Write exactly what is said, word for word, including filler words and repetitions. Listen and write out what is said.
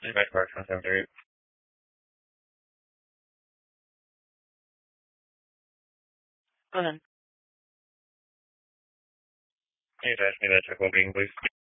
Anyway, Park one seven three. Go ahead. Can you attach me that check well being, please?